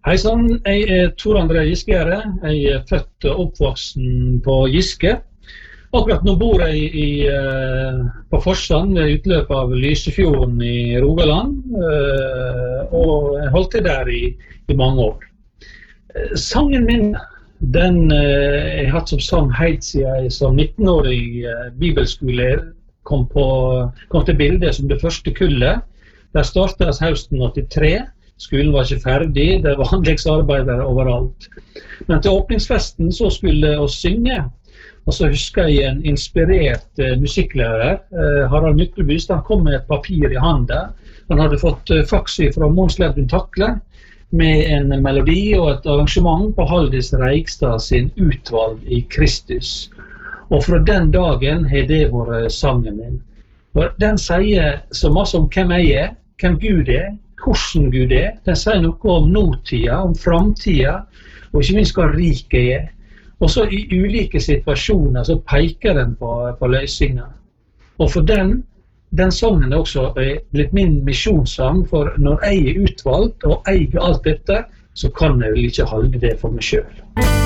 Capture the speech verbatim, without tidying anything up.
Hei sann, jeg er Tor André Giskegjerde. Jeg er født og oppvoksen på Giske. Akkurat nå bor jeg i, på Forsand ved utløpet av Lysefjorden i Rogaland, og jeg holdt til der i, i mange år. Sangen min, den jeg har hatt som sang helt siden jeg som nittenårig bibelskolelærer kom, på, kom til bildet som det første kullet. Der startet høsten åttitre. Skolen var ikke ferdig, det var anleggsarbeider overalt. Men til åpningsfesten så skulle vi synge. Og så husker jeg en inspirert eh, musikklærer, eh, Harald Myklebust. Han kom med et papir i handen. Han hadde fått eh, faks fra Mons Ledvin Takle med en melodi og et arrangement på Haldis Reigstad sin Utvalg i Kristus. Og fra den dagen har det vært sangen min. For den sier så masse om hvem jeg er, hvem Gud er, hvordan Gud er. Den sier noe om nåtida, om framtida, og ikke minst hva rik jeg er. Og så i ulike situasjoner så peker den på, på løsninger. Og for den, den sangen er også blitt min misjonssang, for når jeg er utvalgt og eier alt dette, så kan jeg vel ikke holde det for meg selv.